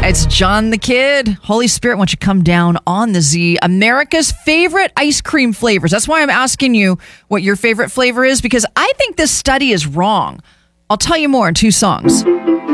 It's John the Kid. Holy Spirit wants you to come down on the Z. America's favorite ice cream flavors. That's why I'm asking you what your favorite flavor is, because I think this study is wrong. I'll tell you more in 2 songs.